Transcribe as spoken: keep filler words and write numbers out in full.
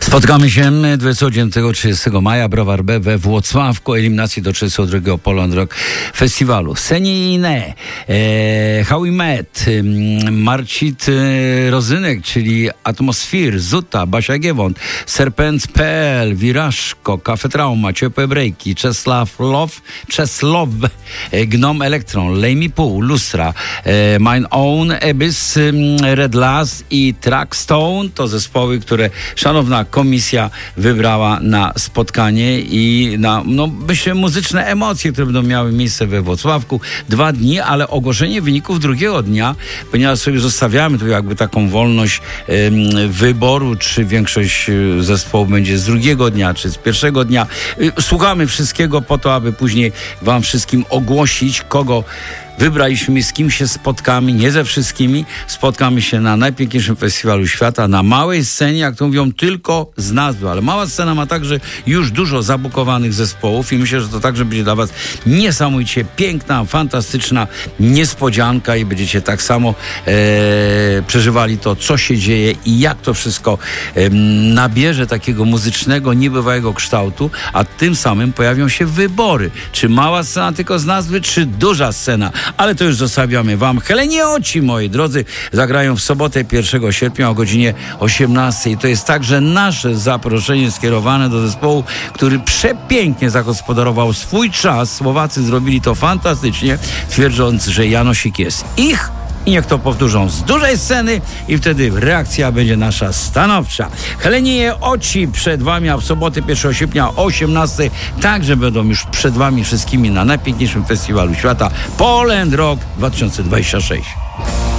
Spotkamy się dwudziestego dziewiątego do trzydziestego maja, Browar B we Włocławku, eliminacji do trzydziestego drugiego Poland Rock Festiwalu. Senine, e, How We Met, e, Marcit e, Rozynek, czyli Atmosfir, Zuta, Basia Giewont, Serpent kropka pe el, Wirażko, Cafe Trauma, Ciepłe Brejki, Czesław Love, Czesław, e, Gnom Elektron, Lej mi pół, Lustra, e, Mine Own Abyss, e, Red Last i Trackstone to zespoły, które szanowna komisja wybrała na spotkanie i na, no myślę, muzyczne emocje, które będą miały miejsce we Włocławku. Dwa dni, ale ogłoszenie wyników drugiego dnia, ponieważ sobie zostawiamy tu jakby taką wolność ym, wyboru, czy większość zespołu będzie z drugiego dnia, czy z pierwszego dnia. Słuchamy wszystkiego po to, aby później wam wszystkim ogłosić, kogo wybraliśmy, z kim się spotkamy, nie ze wszystkimi. Spotkamy się na najpiękniejszym festiwalu świata, na małej scenie, jak to mówią, tylko z nazwy. Ale mała scena ma także już dużo zabukowanych zespołów i myślę, że to także będzie dla was niesamowicie piękna, fantastyczna niespodzianka i będziecie tak samo e, przeżywali to, co się dzieje i jak to wszystko e, nabierze takiego muzycznego, niebywałego kształtu, a tym samym pojawią się wybory. Czy mała scena tylko z nazwy, czy duża scena. Ale to już zostawiamy wam. Helenie Oci, moi drodzy, zagrają w sobotę pierwszego sierpnia o godzinie osiemnastej. To jest także nasze zaproszenie skierowane do zespołu, który przepięknie zagospodarował swój czas. Słowacy zrobili to fantastycznie, twierdząc, że Janosik jest ich i niech to powtórzą z dużej sceny i wtedy reakcja będzie nasza stanowcza. Helenie Oci przed wami, a w sobotę pierwszego sierpnia o osiemnastej także będą już przed wami wszystkimi na najpiękniejszym festiwalu świata Poland Rock dwa tysiące dwudziesty szósty.